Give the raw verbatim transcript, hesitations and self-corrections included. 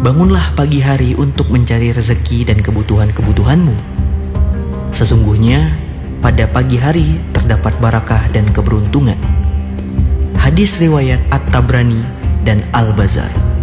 Bangunlah pagi hari untuk mencari rezeki dan kebutuhan-kebutuhanmu. Sesungguhnya pada pagi hari terdapat barakah dan keberuntungan. Hadis riwayat At-Tabrani dan Al-Bazar.